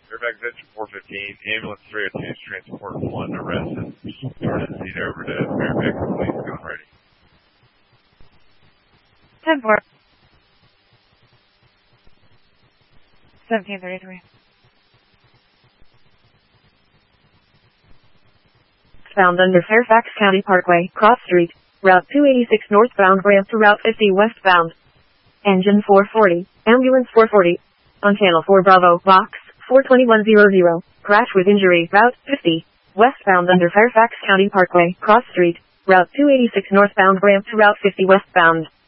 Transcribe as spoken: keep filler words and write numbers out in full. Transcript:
Fairfax Engine four fifteen, ambulance three oh two, transport one arrested. Emergency over to Fairfax Police, going ready. ten four. seventeen thirty-three. Found under Fairfax County Parkway, cross street, Route two eighty-six northbound ramp to Route fifty westbound. Engine four forty, ambulance four forty, on channel four Bravo, box four two one zero zero, crash with injury, Route fifty, westbound under Fairfax County Parkway, cross street, Route two eighty-six northbound ramp to Route fifty westbound.